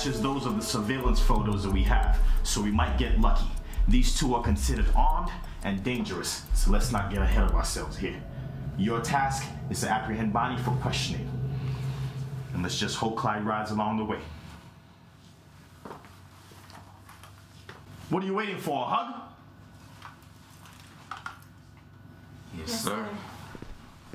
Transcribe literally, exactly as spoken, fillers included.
matches those of the surveillance photos that we have, so we might get lucky. These two are considered armed and dangerous, so let's not get ahead of ourselves here. Your task is to apprehend Bonnie for questioning. And let's just hope Clyde rides along the way. What are you waiting for, a hug? Yes, sir.